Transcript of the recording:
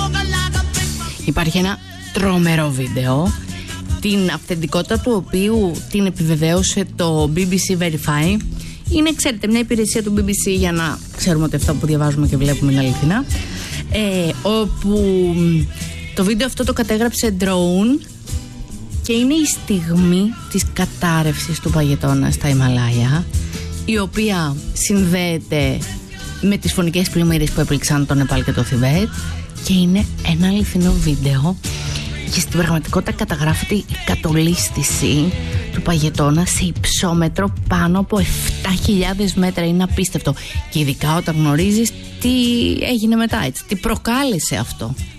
Υπάρχει ένα τρομερό βίντεο, την αυθεντικότητα του οποίου την επιβεβαίωσε το BBC Verify. Είναι, ξέρετε, μια υπηρεσία του BBC για να ξέρουμε ότι αυτό που διαβάζουμε και βλέπουμε είναι αληθινά. Όπου το βίντεο αυτό το κατέγραψε drone και είναι η στιγμή της κατάρρευσης του παγετώνα στα Ιμαλάια, η οποία συνδέεται με τις φωνικές πλημμύρες που έπληξαν το Νεπάλ και το Θιβέτ, και είναι ένα αληθινό βίντεο και στην πραγματικότητα καταγράφεται η κατολίσθηση του παγετώνα σε υψόμετρο πάνω από 7.000 μέτρα. Είναι απίστευτο, και ειδικά όταν γνωρίζεις τι έγινε μετά, έτσι, τι προκάλεσε αυτό.